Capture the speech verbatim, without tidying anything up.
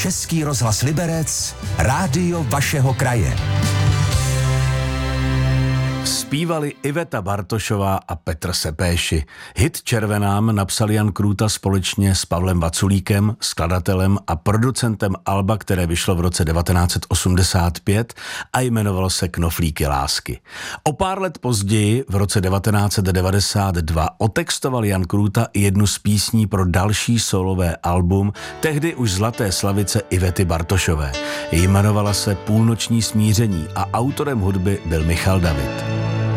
Český rozhlas Liberec, rádio vašeho kraje. Zpívali Iveta Bartošová a Petr Sepéši. Hit Červenám napsal Jan Krůta společně s Pavlem Vaculíkem, skladatelem a producentem alba, které vyšlo v roce devatenáct set osmdesát pět a jmenovalo se Knoflíky lásky. O pár let později, v roce devatenáct set devadesát dva, otextoval Jan Krůta i jednu z písní pro další solové album, tehdy už zlaté slavice Ivety Bartošové. Jmenovala se Půlnoční smíření a autorem hudby byl Michal David.